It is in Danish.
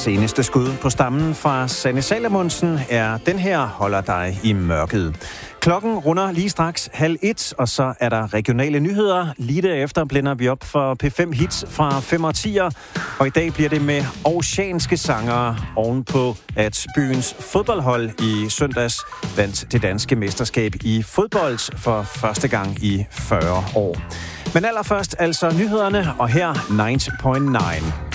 seneste skud på stammen fra Sanne Salomonsen er den her holder dig i mørket. Klokken runder lige straks 12:30, og så er der regionale nyheder. Lige derefter blænder vi op for P5 Hits fra 5 og 10'er, og i dag bliver det med oceanske sangere ovenpå, at byens fodboldhold i søndags vandt det danske mesterskab i fodbold for første gang i 40 år. Men allerførst altså nyhederne, og her 90.9.